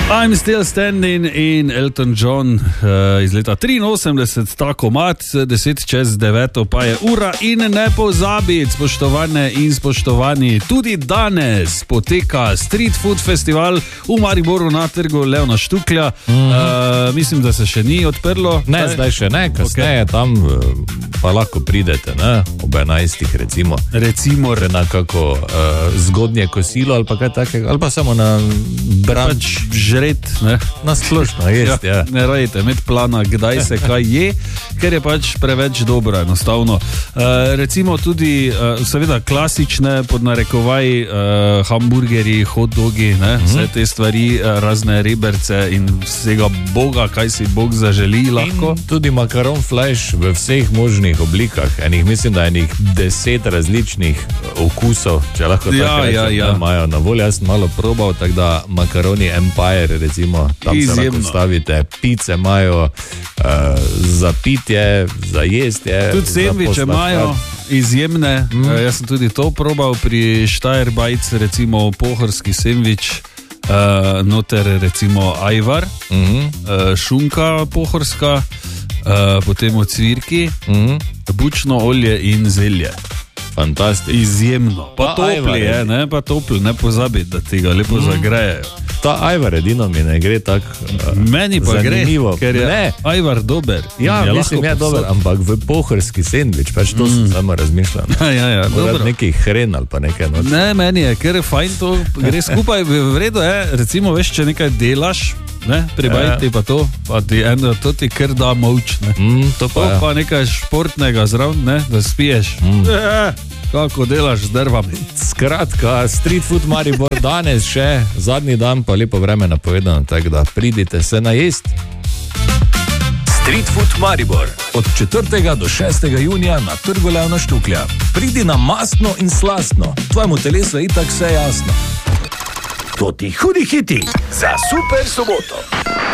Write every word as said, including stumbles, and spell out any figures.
I'm Still Standing in Elton John uh, iz leta triinosemdeset, tako mat, deset čez deveto pa je ura in ne pozabiti, spoštovane in spoštovani, tudi danes poteka Street Food Festival v Mariboru na trgu Leona Štuklja. Mm-hmm. Uh, mislim, da se še ni odprlo. Ne, zdaj, zdaj še ne, kasneje okay. Tam pa lahko pridete, ne, ob enajstih recimo. Recimo. Na kako uh, zgodnje kosilo ali pa kaj takega, ali pa samo na branč. Pač žret, ne? Na splošno jest, ja, ja. Ne rajte, med plana, kdaj se kaj je, ker je pač preveč dobro, enostavno. Uh, recimo tudi, uh, seveda, klasične pod narekovaj uh, hamburgeri, hot dogi, ne? Mm-hmm. Vse te stvari, uh, razne reberce in vsega boga, kaj si Bog zaželi lahko. In tudi makaron flash v vseh možnih oblikah, enih mislim, da enih deset različnih okusov, če lahko ja, tako rečem, ja, ja. Imajo na voljo. Jaz sem malo probal, tako da makaroni Empire, recimo, tam izjemno. Se lahko stavite, pice imajo uh, za pitje, za jestje. Tudi sendviče imajo izjemne, mm. uh, jaz sem tudi to probal pri Steyr-Bajc, recimo pohorski sendvič, uh, noter recimo ajvar, mm-hmm. uh, šunka pohorska, uh, potem ocvirki, mm-hmm. bučno olje in zelje. Fantastično. Izjemno. Pa, pa topli je, ne, pa topli, ne pozabiti, da tega lepo mm. zagrejejo. Ta ajvar edino mi ne gre tako uh, meni pa zanimivo. Gre, ker je ne. Ajvar dober. Ja, je mislim, je dober, ampak v pohorski sendvič, pač to mm. sem samo razmišljal. Ja, ja, ja, dobro. Neki hren ali pa nekaj noč. Ne, meni je, ker je fajn, to gre skupaj, v redu je, recimo, veš, če nekaj delaš, ne, pribajti ja. Pa to, pa ti eno, to ti kar da moč, ne. Mm, to pa, to ja. Pa nekaj športnega zraven, ne, da spiješ. Mm. E, kako delaš z drvami. Skratka, Street Food Maribor danes še, zadnji dan pa lepo vreme napovedano, tako da pridite se najest. Street Food Maribor od četrtega do šestega junija na trgu Leona Štuklja. Pridi na mastno in slastno, tvojemu telesu je itak vse jasno. To ti hudi hiti za super soboto.